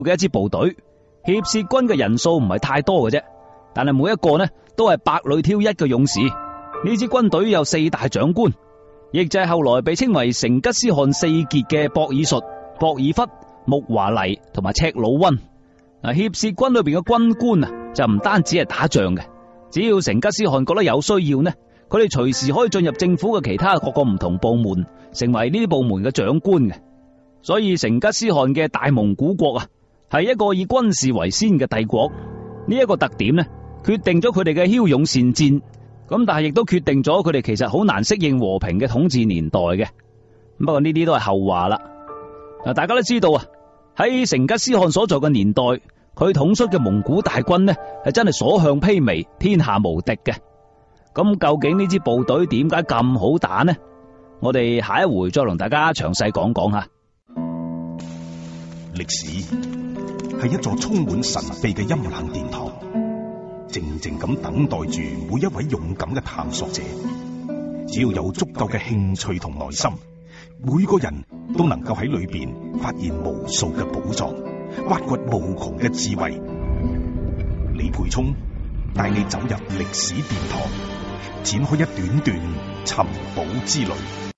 嘅一支部隊，協薛軍嘅人數唔係太多嘅啫，但係每一個呢都係百裏挑一嘅勇士。呢支軍隊有4大長官，亦就係後來被稱為成吉思汗4傑嘅博爾術、博爾忽、木華黎同埋赤魯溫。協薛軍裏邊嘅軍官就唔單止係打仗嘅，只要成吉思汗覺得有需要呢，佢哋隨時可以進入政府嘅其他各個唔同部門，成為呢啲部門嘅長官嘅。所以成吉思汗嘅大蒙古國係一個以軍事為先嘅帝國。呢一個特點呢，決定咗佢哋嘅驍勇善戰，咁但係亦都決定咗佢哋其實好難適應和平嘅統治年代嘅。不過呢啲都係後話啦。大家都知道喺成吉思汗所在嘅年代，佢統率嘅蒙古大軍呢係真係所向披靡，天下無敵嘅。咁究竟呢支部隊點解咁好打呢？我哋下一回再同大家詳細講講下。 歷史係一座充滿神秘嘅陰冷殿堂，靜靜咁等待住每一位勇敢嘅探索者。只要有足夠嘅興趣同耐心，每個人都能夠喺裏邊發現無數嘅寶藏，挖掘無窮嘅智慧。李培聰帶你走入歷史殿堂，展開一段段尋寶之旅。